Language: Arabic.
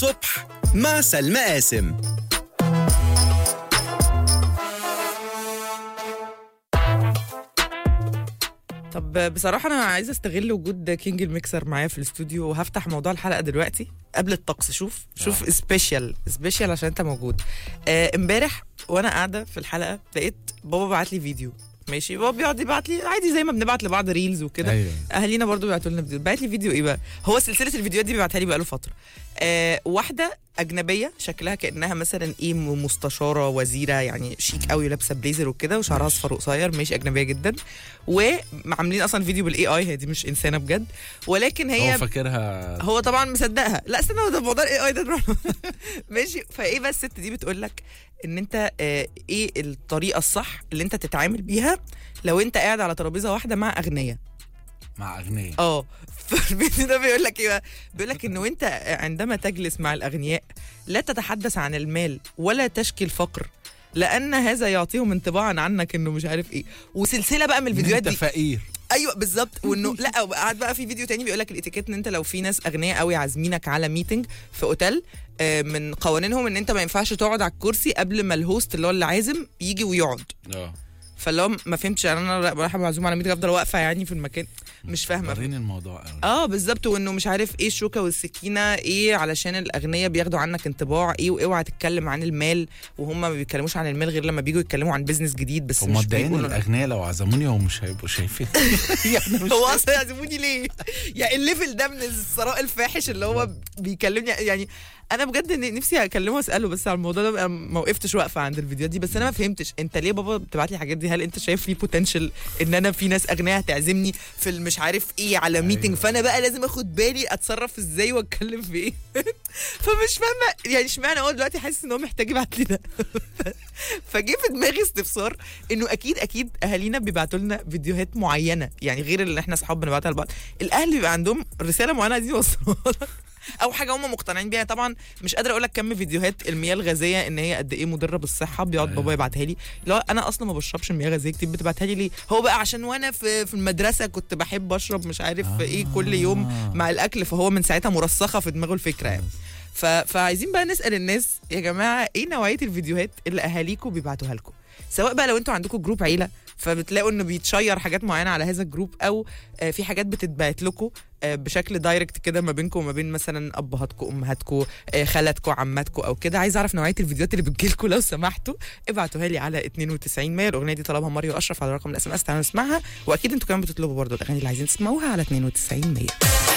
الصبح مع سلمى قاسم. طب بصراحة أنا عايزة استغل وجود كينج الميكسر معايا في الاستوديو، وهفتح موضوع الحلقة دلوقتي قبل الطقس. شوف سبيشال عشان أنت موجود. امبارح وأنا قاعدة في الحلقة لقيت بابا بعت لي فيديو. ماشي، بابا بيقعد يبعت لي عادي زي ما بنبعت لبعض ريلز وكده. أيوة. اهالينا برضو بيبعتوا لنا فيديو. بعت لي فيديو ايه بقى؟ هو سلسله الفيديوهات دي بيبعتها لي بقاله فتره. واحده اجنبيه شكلها كانها مثلا ايه مستشاره وزيره، يعني شيك قوي، لابسه بليزر وكده وشعرها اصفر وقصير، ماشي، اجنبيه جدا، وعاملين اصلا فيديو بالاي اي. هي دي مش انسانه بجد، ولكن هي هو فاكرها، هو طبعا مصدقها. لا استنى، ده موضوع الاي اي ده ماشي. فايه بقى الست دي بتقول لك ان انت ايه الطريقه الصح اللي انت تتعامل بيها لو انت قاعد على ترابيزه واحده مع اغنياء. فالفيديو ده بيقول لك ايه بقى؟ بيقول لك انه انت عندما تجلس مع الاغنياء لا تتحدث عن المال ولا تشكي الفقر، لان هذا يعطيهم انطباعا عنك انه مش عارف ايه، وسلسله بقى من الفيديوهات دي. انت فقير. ايوه بالظبط. وانه لا، قاعد بقى في فيديو تاني بيقول لك الاتيكيت ان انت لو في ناس اغنياء قوي عازمينك على ميتنج في اوتيل، من قوانينهم ان انت ما ينفعش تقعد على الكرسي قبل ما الهوست اللي هو اللي عازم يجي ويقعد. فاللي هو ما فهمتش، انا رايحه معزومه على ميتنج افضل واقفه يعني في المكان، مش فاهمه. وريني الموضوع قوي. بالظبط. وانه مش عارف ايه الشوكه والسكينه ايه علشان الاغنياء بياخدوا عنك انطباع ايه، واوعى تتكلم عن المال، وهم ما بيتكلموش عن المال غير لما بييجوا يتكلموا عن بيزنس جديد. بس هم مبدئيا الاغنياء لو عزموني هم مش هيبقوا شايفين يعني هو اصلا يعزموني ليه؟ يعني الليفل ده من الثراء الفاحش اللي هو بيكلمني. يعني انا بجد نفسي اكلمه واساله بس على الموضوع ده. ما وقفتش واقفه عند الفيديوهات دي، بس انا ما فهمتش انت ليه بابا بتبعت لي الحاجات دي؟ هل انت شايف في بوتنشال ان انا في ناس اغنياء هتعزمني في مش عارف ايه على ميتنج، فانا بقى لازم اخد بالي اتصرف ازاي واتكلم في ايه؟ فمش فاهمه يعني اشمعنى هو دلوقتي حاسس ان هو محتاج يبعت لي ده. فجه في دماغي استفسار انه اكيد اهالينا بيبعتوا لنا فيديوهات معينه، يعني غير اللي احنا اصحاب بنبعتها لبعض. الاهل بيبقى عندهم رساله معينه عايزين يوصلوها لك، او حاجه هم مقتنعين بيها. طبعا مش قادره اقول لك كم فيديوهات المياه الغازيه ان هي قد ايه مضره بالصحه بيقعد بابا يبعتها لي. لا انا اصلا ما بشربش مياه غازيه كتير، بتبعتها لي ليه؟ هو بقى عشان وانا في المدرسه كنت بحب اشرب مش عارف ايه كل يوم مع الاكل، فهو من ساعتها مرسخه في دماغه الفكره يعني. فعايزين بقى نسال الناس يا جماعه ايه نوعيه الفيديوهات اللي اهاليكم بيبعتوها لكم، سواء بقى لو انتوا عندكم جروب عيله فبتلاقوا انه بيتشير حاجات معينه على هذا الجروب، او في حاجات بتتبعت لكم بشكل دايركت كده ما بينكم وما بين مثلا ابهاتكم امهاتكم خالاتكم عماتكم او كده. عايز اعرف نوعيه الفيديوهات اللي بتجيلكم، لو سمحتوا ابعتوها لي على 92 100. الاغنيه دي طلبها ماريو اشرف على رقم الاس ام اس، تعالوا نسمعها. واكيد انتوا كمان بتطلبوا برضو الاغاني اللي عايزين تسمعوها على 92 100.